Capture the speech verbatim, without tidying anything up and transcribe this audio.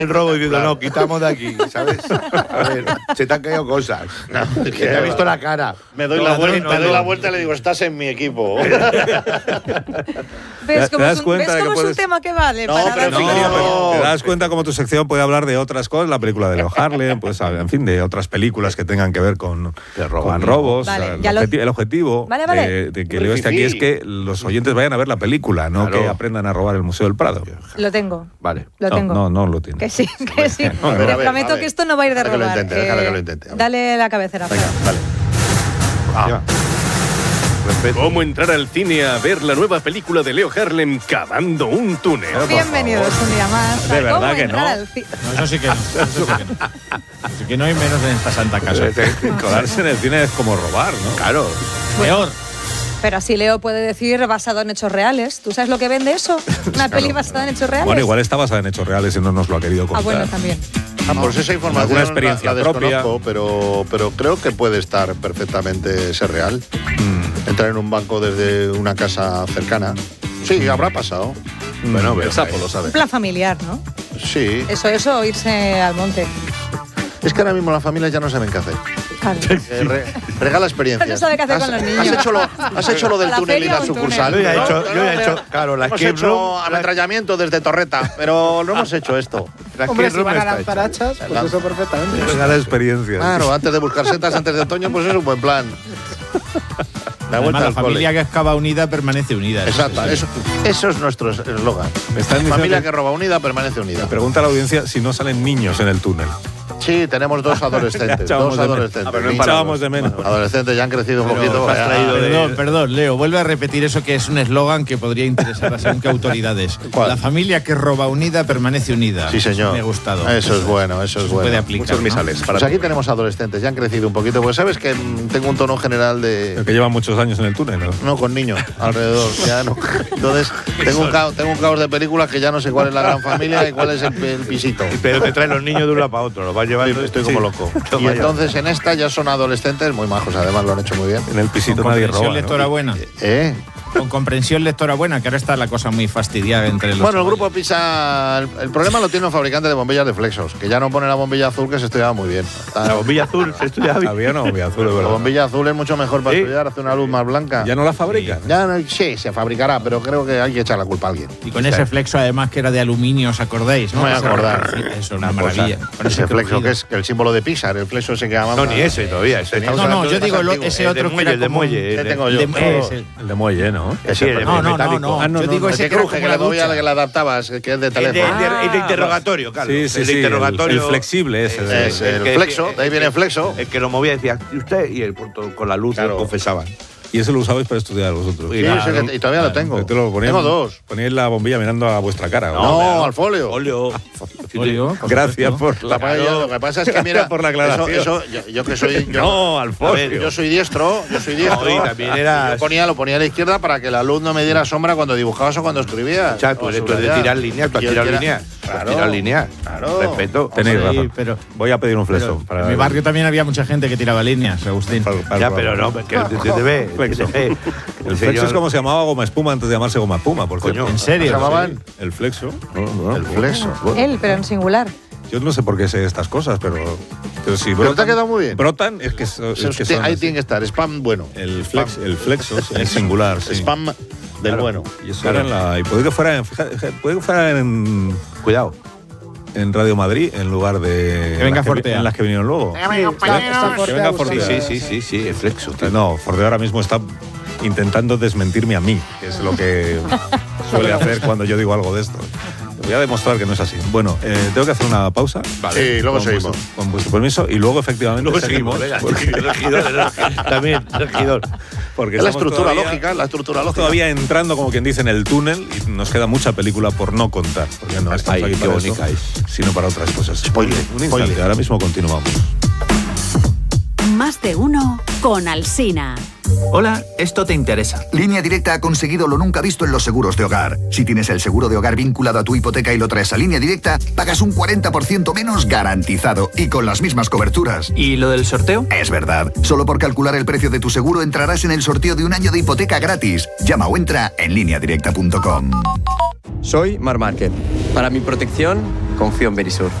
el robo diciendo, claro. No, quitamos de aquí, ¿sabes? A ver, se te han caído cosas. No, que te ha visto la cara. Me doy, no, la, vuelta, no, me doy no. la vuelta y le digo, estás en mi equipo. ¿Ves cómo, das es un, ¿ves cómo es puedes... un tema que vale? No, para pero dar no, ¿Te das cuenta cómo tu sección puede hablar de otras cosas? La película de Leo Harlem, pues, en fin, de otras películas que tengan que ver con, con robos. Vale, o sea, el, ya objetivo, lo... el objetivo vale, vale. de, de que Leo esté aquí es que los oyentes vayan a ver la película, no claro. que aprendan a robar el Museo del Prado. Lo tengo. Vale. Lo no, tengo. No, no lo tiene. Que sí, que sí. No, Te ver, prometo que esto no va a ir de robar. Que lo intente, eh, déjale que lo intente. Dale la cabecera. Venga, vale. Ah. ¿Cómo entrar al cine a ver la nueva película de Leo Harlem, Cavando un túnel? Bienvenidos un día más. De verdad que no. no. Eso sí que no. Eso sí que no. Así que no hay menos en esta santa casa. Colarse en el cine es como robar, ¿no? Claro. Peor. Pero así Leo puede decir basado en hechos reales. ¿Tú sabes lo que vende eso? Una claro, peli basada en hechos reales. Bueno, igual está basada en hechos reales y no nos lo ha querido contar. Ah, bueno, también. Ah, pues esa información alguna experiencia la, la propia. desconozco, pero, pero creo que puede estar perfectamente ser real. Mm. Entrar en un banco desde una casa cercana. Sí, habrá pasado. Mm. Bueno, El sapo lo sabe. Un plan familiar, ¿no? Sí. Eso, eso, o irse al monte. Es que ahora mismo las familias ya no saben qué hacer. Claro. Eh, re, regala experiencias. No sabe qué hacer has, con los niños. Has hecho lo, has hecho lo del A la túnel y feria la un sucursal. túnel. Yo ya he hecho, No, yo ya he no, hecho pero claro, la hemos escape hecho room, ametrallamiento desde Torreta, pero no hemos hecho esto. La Hombre, escape si room van a está lanzar hecha. hachas, pues eso perfectamente. Regala experiencia. Claro, antes de buscar setas antes de otoño, pues es un buen plan. La Además, vuelta la al familia cole. que excava unida permanece unida. Exacto, Eso, eso, eso es nuestro eslogan. Me están diciendo Familia que- que roba unida permanece unida. Pregunta a la audiencia si no salen niños en el túnel. Sí, tenemos dos adolescentes. Echábamos dos de menos. adolescentes. Ah, pero no niños. echábamos de menos. Bueno, adolescentes ya han crecido un Pero poquito. has ya- traído de- Perdón, perdón, Leo, vuelve a repetir eso que es un eslogan que podría interesar a según qué autoridades. ¿Cuál? La familia que roba unida permanece unida. Sí, señor. Me ha gustado. Eso es bueno, eso es Se bueno. puede aplicar. Muchos ¿no? misales. Para Pues aquí tenemos adolescentes, ya han crecido un poquito. Pues sabes que mm, tengo un tono general El de. que lleva muchos años en el túnel, ¿no? No, con niños alrededor. Ya no. Entonces, tengo un, caos, tengo un caos de películas que ya no sé cuál es la gran familia y cuál es el, el pisito. Pero te traen los niños de un lado para otro, los vas llevando. Estoy como Sí. loco. Toma Y ya. entonces en esta ya son adolescentes muy majos, además lo han hecho muy bien. En el pisito Con nadie comprensión roba, lectora ¿no? buena. ¿Eh? Con comprensión lectora buena, que ahora está la cosa muy fastidiada entre los. Bueno, el grupo Pisa, el, el problema lo tiene un fabricante de bombillas de Flexos, que ya no pone la bombilla azul, que se estudiaba muy bien. Está- La bombilla azul se estudia bien. Había una bombilla azul, de la verdad. bombilla azul es mucho mejor para ¿Sí? estudiar, hace una luz más blanca. Ya no la fabrican. Ya no, sí, se fabricará, pero creo que hay que echar la culpa a alguien. Y con ese flexo, además, que era de aluminio, ¿os acordáis? No me voy a Ese- acordar. Eso es una Cosa. maravilla. Con Ese flexo, crujido. que es el símbolo de Pixar, el flexo ese que llamamos. No, ni ese todavía. Ese No, No, no, yo Más digo lo- antiguo. ese el otro de que muelle, era el de como- muelle. ¿Qué el de- tengo yo? de- Oh. ese. El de muelle, ¿no? Sí, el de No, no, no, metálico. no. Ah, no, Yo no, digo El ese de que era cruje, como que la le movía, ducha. que le adaptabas, que es de El de, teléfono. el de- el de interrogatorio, claro. Sí, sí, el sí. de El, interrogatorio. el flexible ese. Eh, Es el que- flexo, de ahí el viene que- flexo. El que lo movía decía, ¿y usted? Y el punto con la luz Claro. confesaban. Y eso lo usabais para estudiar vosotros. Sí, Sí, claro. ese que- y todavía lo tengo. Te lo poníais- Tengo dos. Poníais la bombilla mirando a vuestra cara. ¿o No, no? al folio. Óleo. Folio, por Gracias supuesto. por la. La paella, lo que pasa es que mira, por la aclaración. Eso, eso, yo, yo que soy yo, No, al a ver, folio. yo soy diestro, yo soy diestro. No, y también eras- Yo ponía, lo ponía a la izquierda para que la luz no me diera sombra cuando dibujabas o cuando escribías. O sea, tú O eres tú eres de subrayar. tirar líneas, tú has Yo tirado quiera- líneas. Tú has Claro. tirado líneas. Claro. Respeto. Tenéis Sí, razón. pero- Voy a pedir un flexo. Pero para en mi barrio también había mucha gente que tiraba líneas, Agustín. para- para- Ya, para- pero no, que te, te ve. Flexo. te ve. El flexo es como se llamaba goma espuma antes de llamarse goma espuma, por Coño. cierto. ¿En serio? ¿Se llamaban? El flexo. No, no, El flexo. Él, pero en singular. Yo no sé por qué sé estas cosas, pero, pero si Pero brotan, te ha quedado muy bien. brotan es que, so- es que son Ahí así. tiene que estar, spam bueno. El, flex, el flexo es singular, sí. Spam del Claro. bueno. Y eso era en la. Y puede que fuera en. fíjate, puede que fuera en. Cuidado. En Radio Madrid, en lugar de. Que venga las Fortea. En las que vinieron luego. Está Que fuerte, venga Agustín. Fortea. Sí, sí, sí, sí, sí, el flexo. tío. No, Fortea ahora mismo está intentando desmentirme a mí, que es lo que suele hacer cuando yo digo algo de esto. Voy a demostrar que no es así. Bueno, eh, tengo que hacer una pausa. Sí, luego con seguimos. Vuestro, con vuestro permiso. Y luego, efectivamente, Luego seguimos, venga. Regidor, regidor. También, regidor. Porque Es la estamos estructura todavía- lógica, la estructura Estamos lógica. todavía entrando, como quien dice, en el túnel y nos queda mucha película por no contar. Porque no estamos Ay, aquí qué para eso, bonita es. sino para otras cosas. Spoiler, Un instante, spoiler. ahora mismo continuamos. Más de uno con Alsina. Hola, esto te interesa. Línea Directa ha conseguido lo nunca visto en los seguros de hogar. Si tienes el seguro de hogar vinculado a tu hipoteca y lo traes a Línea Directa, pagas un cuarenta por ciento menos garantizado y con las mismas coberturas. ¿Y lo del sorteo? Es verdad. Solo por calcular el precio de tu seguro entrarás en el sorteo de un año de hipoteca gratis. Llama o entra en línea directa punto com. Soy Mar Márquez. Para mi protección, confío en Berisur.